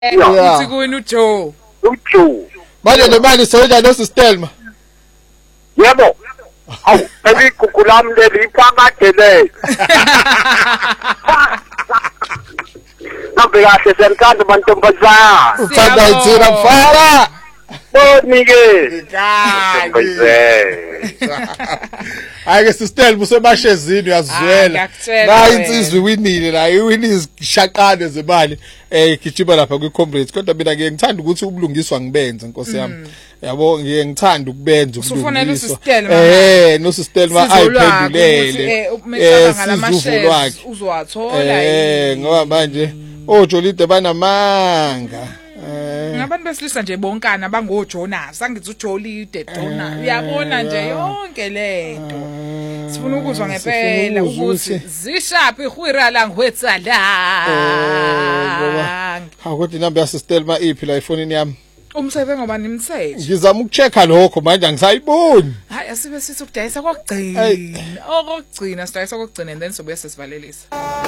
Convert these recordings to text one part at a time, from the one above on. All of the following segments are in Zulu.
uthi kuwena uJoe. uJoe. Manje le mali soyida noSistelma. Yebo. Awu, eligugulam leli iphakade le. Nambe kahle senkazi mantombazana. Uthanda itsina mfana. Bonike. Ayike Sistelma usebashezini uyazwela. La insizwe iwinile la iwinile ishaqane zemali gijima lapha kwiComrades kodwa mina ngiyengithanda ukuthi ubulungiswa ngibenze Nkosi yami. Yabo ngiyengithanda ukubenza ubulungiswa. noSistelma ayiphendulele. Sizuvulwa uzowathola ngoba manje oJolide banamanga. Ngabantu besilisa nje bonkana bangoJonas angithi uJolide Dona uyabona nje yonke lento sifuna ukuzwa ngempela ukuthi zishaphi ihwira la ngwetsala kodwa inamba yaSistelma iphi la efonini yami umsebe ngoba nimthethe ngizama ukuchecka lokho manje angisayiboni hayi asibe sithi ukudayisa kokugcina sidayisa kokugcina and then sobuye sesivalelisa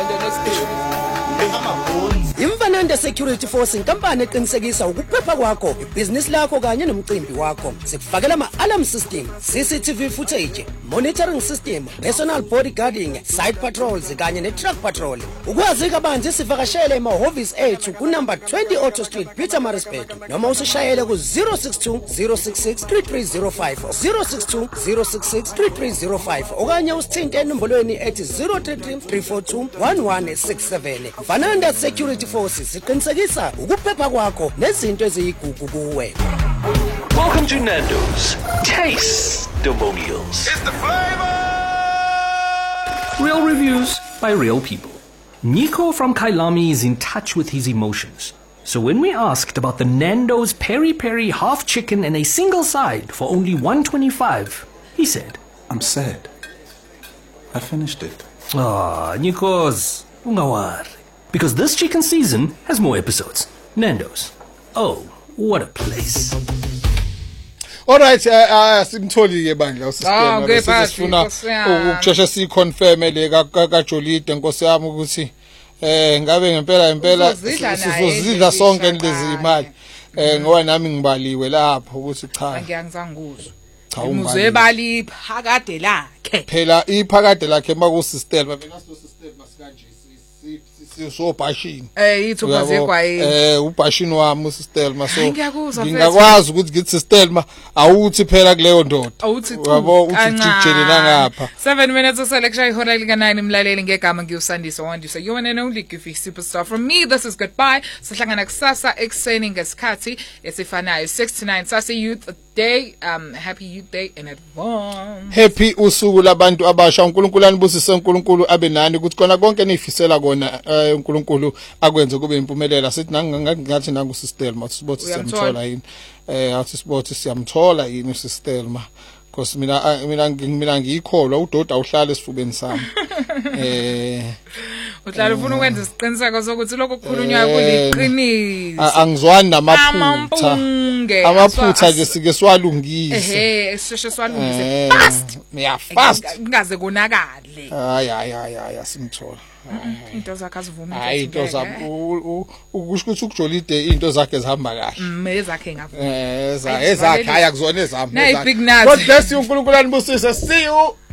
Imfananda Security Force inkampani eqinisekisa ukuphepha kwakho, ibhizinisi lakho kanye nomcimbi wakho. Sikufakela ama-alarm system, CCTV footage, monitoring system, personal bodyguarding, site patrols kanye ne-truck patrol. Ukwazi kabanzi sivakashele emahhovisi ethu kunumber 20 Auto Street, Pietermaritzburg. Noma usishayele ku 062 066 3305 062 066 3305 okanye usithinte enombolweni ethi 033 342 1167. Fananda Security Forces siqinisekisa ukuphepha kwakho nezinto eziyigugu kuwe. Welcome to Nando's. Taste Domonials. It's the flavor! Real reviews by real people. Nico from Kailami is in touch with his emotions. So when we asked about the Nando's peri peri half chicken and a single side for only $1.25, he said, I'm sad. I finished it. Ah, Nikos, ungawari. Because this chicken season has more episodes. Nando's. Oh, what a place. Alright, simtholi ke bandla uSistelma sifuna ukusheshe siconfirm le kaJolide Nkosi yami ukuthi ngabe ngempela sizozidla sonke lezi imali ngoba nami ngibaliwe lapho ukuthi cha ngiyangizange nguzwe umuzwe bali iphakade lakhe phela iphakade lakhe makuSistelma mina siSistelma sikanje sobhashini ithuba zegwaye ubhashini wami uSistelma so ngingakwazi ukuthi ngithi Sistelma awuthi phela kuleyo ndoda yabo uthi jijele nangapha 7 minutes uselection ihora lika9 imlaleli ngegama ngiyusandisa wandisa you and only Giffy superstar from me this is goodbye sihlangana kusasa ekseni ngesikhathi esifanayo 69 sase youth day happy youth day in advance happy usuku labantu abasha uNkulunkulu anibusise uNkulunkulu abe nani ukuthi kona konke nifisela kona uNkulunkulu akwenze kube impumelelo sithi ngathi nangu Sistelma sibothi siyamthola yini athi sibothi siyamthola yini uSistelma because mina ngiyikholwa uDoda uhlala esifubeni sami uhlala ufuna ukwenza isiqiniseko sokuthi lokho kukhulunywa kuliqiniso angizwani amaphutha nje sike siwalungise sisheshe siwalungise fast fast kungaze konakale hayi simthola into zakhe azivumi hayi into zami ukusho ukuthi uJolide into zakhe zihamba kahle ezakhe ngavu ezakhe hayi akuzona ezami God bless you uNkulunkulu anibusise see you